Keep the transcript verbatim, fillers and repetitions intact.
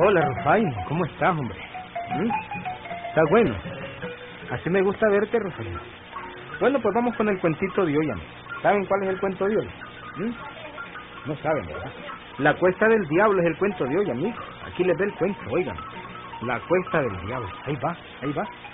Hola, Rufain, ¿cómo estás, hombre? ¿Mm? ¿Estás bueno? Así me gusta verte, Rufain. Bueno, pues vamos con el cuentito de hoy, amigo. ¿Saben cuál es el cuento de hoy? ¿Mm? No saben, ¿verdad? La cuesta del diablo es el cuento de hoy, amigo. Aquí les ve el cuento, oigan. La cuesta del diablo. Ahí va, ahí va.